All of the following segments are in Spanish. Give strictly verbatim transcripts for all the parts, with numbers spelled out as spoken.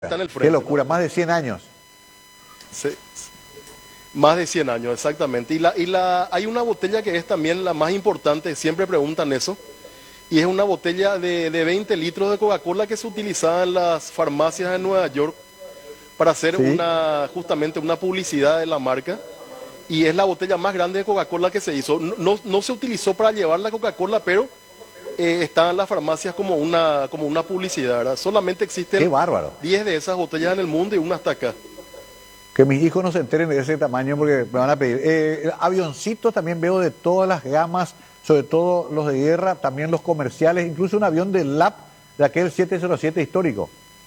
Está en el frente, Qué locura, ¿no? más de cien años. Sí, más de cien años, exactamente. Y, la, y la, hay una botella que es también la más importante, siempre preguntan eso, y es una botella de, de veinte litros de Coca-Cola que se utilizaba en las farmacias de Nueva York para hacer Sí. una, justamente una publicidad de la marca. Y es la botella más grande de Coca-Cola que se hizo. No, no, no se utilizó para llevar la Coca-Cola, pero eh, está en las farmacias como una, como una publicidad, ¿verdad? Solamente Qué existen bárbaro. diez de esas botellas en el mundo y una hasta acá. Que mis hijos no se enteren de ese tamaño porque me van a pedir. Eh, avioncitos también veo de todas las gamas, sobre todo los de guerra, también los comerciales, incluso un avión del L A P de aquel siete cero siete histórico.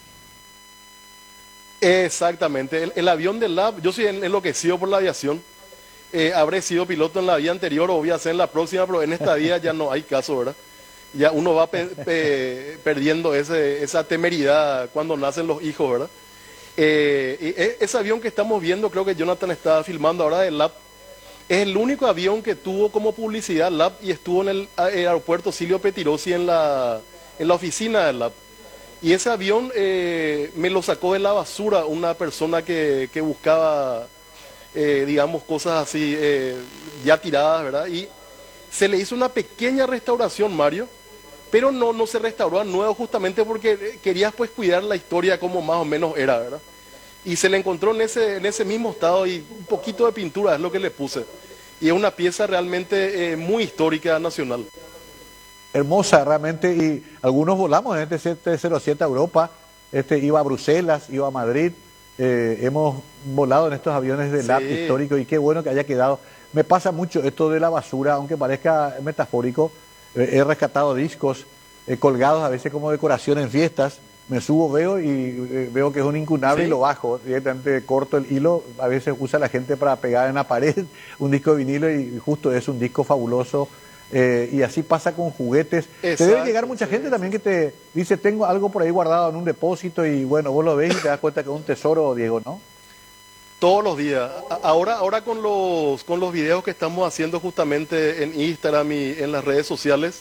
Exactamente. El, el avión del L A B, yo soy en- enloquecido por la aviación. Eh, habré sido piloto en la vida anterior o voy a ser en la próxima, pero en esta vida ya no hay caso, ¿verdad? Ya uno va pe- pe- perdiendo ese, esa temeridad cuando nacen los hijos, ¿verdad? Eh, y e- ese avión que estamos viendo, creo que Jonathan está filmando ahora del L A B, es el único avión que tuvo como publicidad L A B y estuvo en el, a- el aeropuerto Silvio Pettirossi en la, en la oficina del L A B. Y ese avión eh, me lo sacó de la basura una persona que, que buscaba, eh, digamos, cosas así eh, ya tiradas, ¿verdad? Y se le hizo una pequeña restauración, Mario, pero no, no se restauró a nuevo justamente porque eh, querías pues cuidar la historia como más o menos era, ¿verdad? Y se le encontró en ese, en ese mismo estado y un poquito de pintura es lo que le puse. Y es una pieza realmente eh, muy histórica nacional. Hermosa realmente, y algunos volamos en este siete cero siete a Europa, este iba a Bruselas, iba a Madrid, eh, hemos volado en estos aviones de L A P Sí. histórico y qué bueno que haya quedado. Me pasa mucho esto de la basura, aunque parezca metafórico, eh, he rescatado discos eh, colgados a veces como decoración en fiestas, me subo, veo y eh, veo que es un incunable Sí. y lo bajo, directamente corto el hilo, a veces usa la gente para pegar en la pared un disco de vinilo y justo es un disco fabuloso. Eh, y así pasa con juguetes. Te debe Exacto, llegar mucha sí, gente sí. también que te dice, tengo algo por ahí guardado en un depósito y bueno, vos lo ves y te das cuenta que es un tesoro, Diego, ¿no? Todos los días. A- Ahora, ahora con los, con los videos que estamos haciendo justamente en Instagram y en las redes sociales,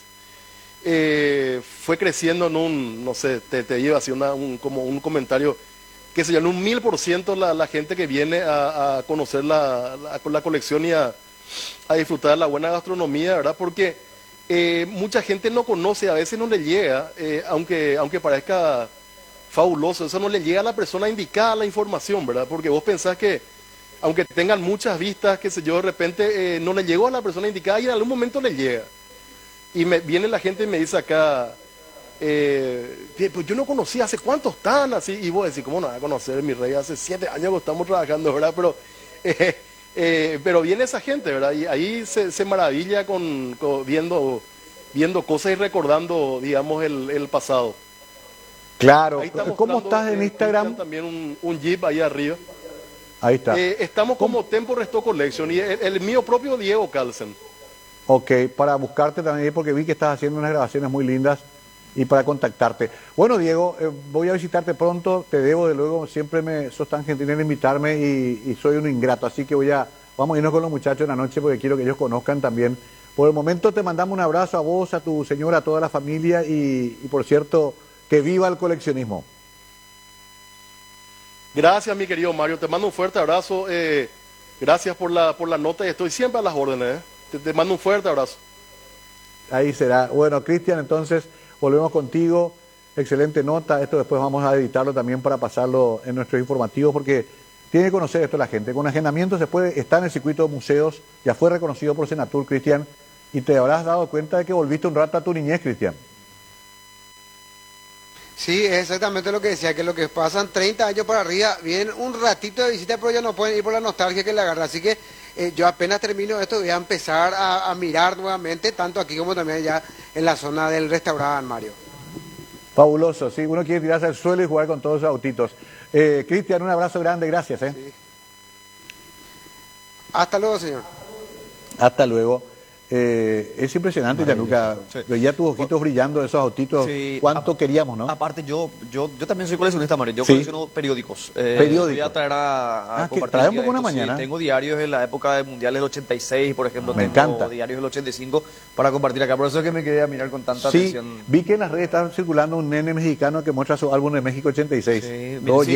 eh, fue creciendo en un, no sé, te, te iba así una, un, como un comentario, que se llama un mil por ciento la, la gente que viene a, a conocer la, la, la colección y a, a disfrutar de la buena gastronomía, ¿verdad? Porque eh, mucha gente no conoce, a veces no le llega, eh, aunque, aunque parezca fabuloso, eso no le llega a la persona indicada la información, ¿verdad? Porque vos pensás que, aunque tengan muchas vistas, qué sé yo, de repente eh, no le llegó a la persona indicada y en algún momento le llega. Y me, viene la gente y me dice acá, eh, "Bien, pues yo no conocía, ¿hace cuánto están así?" Y vos decís, ¿cómo no vas a conocer, mi rey? Hace siete años que estamos trabajando, ¿verdad? Pero, eh, eh, pero viene esa gente, ¿verdad? Y ahí se, se maravilla con, con- viendo, viendo cosas y recordando, digamos, el, el pasado. Claro. Ahí está ¿Cómo mostrando estás en eh, Instagram? Cristian, también un, un Jeep ahí arriba. Ahí está. Eh, estamos ¿Cómo? como Tempo Resto Collection y el, el mío propio Diego Carlsen. Ok, para buscarte también porque vi que estás haciendo unas grabaciones muy lindas y para contactarte. Bueno, Diego, eh, voy a visitarte pronto, te debo de luego, siempre me sos tan gentil en invitarme y, y soy un ingrato, así que voy a, vamos a irnos con los muchachos en la noche porque quiero que ellos conozcan también. Por el momento te mandamos un abrazo a vos, a tu señora, a toda la familia y, y por cierto, que viva el coleccionismo. Gracias, mi querido Mario. Te mando un fuerte abrazo. eh, gracias por la, por la nota y estoy siempre a las órdenes. ¿eh? Te, te mando un fuerte abrazo. Ahí será. Bueno, Cristian, entonces volvemos contigo. Excelente nota. Esto después vamos a editarlo también para pasarlo en nuestros informativos porque tiene que conocer esto la gente. Con agendamiento se puede estar en el circuito de museos. Ya fue reconocido por Senatur, Cristian. Y te habrás dado cuenta de que volviste un rato a tu niñez, Cristian. Sí, es exactamente lo que decía, que lo que pasan treinta años para arriba, vienen un ratito de visita, pero ya no pueden ir por la nostalgia que le agarra. Así que eh, yo apenas termino esto, voy a empezar a, a mirar nuevamente, tanto aquí como también allá en la zona del restaurante, Mario. Fabuloso, sí. Uno quiere tirarse al suelo y jugar con todos esos autitos. Eh, Cristian, un abrazo grande. Gracias. ¿eh? Sí. Hasta luego, señor. Hasta luego. Eh, es impresionante, Gianluca. Sí. Veía tus ojitos brillando, esos autitos. Sí, ¿Cuánto a- queríamos, no? Aparte, yo, yo, yo también soy coleccionista, Mario. Yo Sí. colecciono periódicos. Eh, Periódicos. Voy a traer a, a Ah, que compartir trae un día poco una esto. Sí, mañana. tengo diarios de la época del Mundial del ochenta y seis, por ejemplo. Me tengo encanta. diarios del ochenta y cinco para compartir acá. Por eso es que me quedé a mirar con tanta Sí, atención. vi que en las redes estaba circulando un nene mexicano que muestra su álbum de México ochenta y seis. Sí, Luego sí,